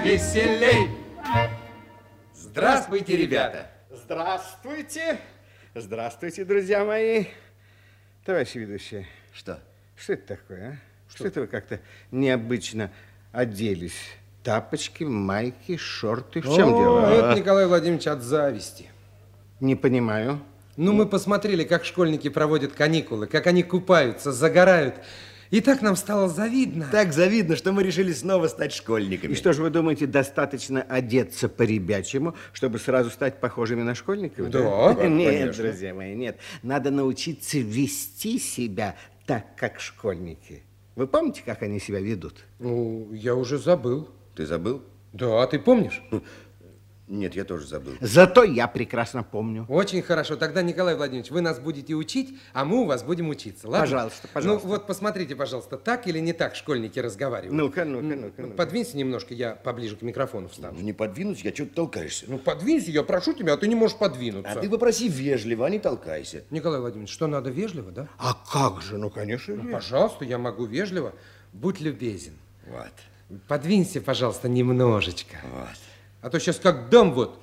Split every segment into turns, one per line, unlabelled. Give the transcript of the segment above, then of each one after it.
веселей. Здравствуйте, ребята.
Здравствуйте. Здравствуйте, друзья мои. Товарищи ведущие.
Что?
Что это такое, а? Что это вы как-то необычно оделись? Тапочки, майки, шорты. В чем дело?
Это, Николай Владимирович, от зависти.
Не понимаю.
Ну, мы посмотрели, как школьники проводят каникулы, как они купаются, загорают. И так нам стало завидно.
Так завидно, что мы решили снова стать школьниками.
И что же вы думаете, достаточно одеться по-ребячему, чтобы сразу стать похожими на школьников?
Да,
нет,
конечно.
друзья мои, нет. Надо научиться вести себя так, как школьники. Вы помните, как они себя ведут?
Ну, я уже забыл.
Ты забыл?
Да, а ты помнишь?
Нет, я тоже забыл.
Зато я прекрасно помню.
Очень хорошо. Тогда, Николай Владимирович, вы нас будете учить, а мы у вас будем учиться. Ладно?
Пожалуйста, пожалуйста.
Ну, вот посмотрите, пожалуйста, так или не так школьники разговаривают.
Ну-ка, ну-ка.
Подвинься немножко, я поближе к микрофону встану.
Ну, не подвинусь, я что-то толкаешься.
Ну, подвинься, я прошу тебя, а ты не можешь подвинуться.
А ты попроси вежливо, а не толкайся.
Николай Владимирович, что надо, вежливо, да?
А как же? Ну, конечно,
Ну,
нет.
пожалуйста, я могу вежливо. Будь любезен.
Вот.
Подвинься, пожалуйста, немножечко.
Вот.
А то сейчас как дам вот.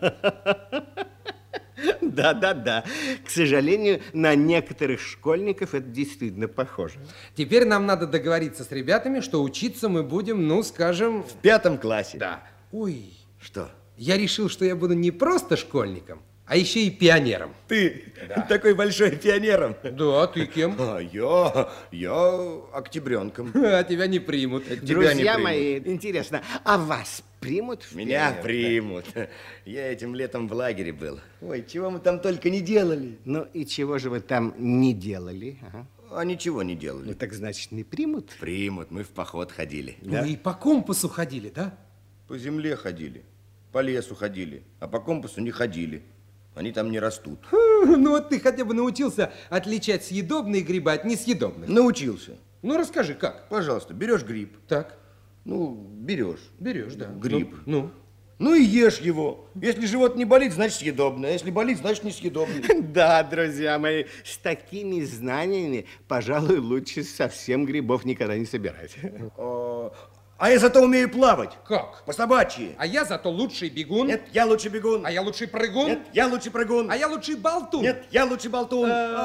Да. К сожалению, на некоторых школьников это действительно похоже.
Теперь нам надо договориться с ребятами, что учиться мы будем, ну, скажем...
В 5 классе.
Да. Ой,
Что?
я решил, что я буду не просто школьником, а еще и пионером.
Ты такой большой пионером.
Да, а ты кем?
А я октябренком.
А тебя не примут.
Тебя не
Друзья
примут.
мои, интересно, а вас примут в
Меня
пионеры?
примут. Я этим летом в лагере был. Ой, чего мы там только не делали.
Ну и чего же вы там не делали? Ага.
А ничего не
Ну
делали.
так значит не примут?
Примут, мы в поход ходили.
Ну и по компасу ходили, да?
По земле ходили, по лесу ходили, а по компасу не ходили. Они там не растут.
Ну вот ты хотя бы научился отличать съедобные грибы от несъедобных.
Научился.
Ну расскажи, как?
Пожалуйста, берешь гриб.
Так,
Ну, берешь.
берешь, да.
Гриб.
Ну.
Ну и ешь его. Если живот не болит, значит съедобное. А если болит, значит несъедобное.
Да, друзья мои, с такими знаниями, пожалуй, лучше совсем грибов никогда не собирать.
А я зато умею плавать.
Как?
По собачьи.
А я зато лучший бегун.
Нет, я лучше бегун.
А я лучший прыгун.
Нет, я лучше прыгун.
А я лучший болтун.
Нет, я лучше болтун.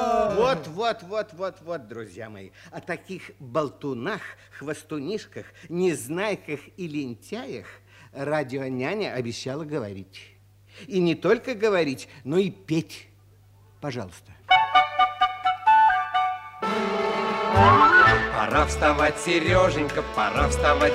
Вот, друзья мои, о таких болтунах, хвостунишках, незнайках и лентяях радионяня обещала говорить. И не только говорить, но и петь. Пожалуйста.
Пора вставать, Сереженька, пора вставать,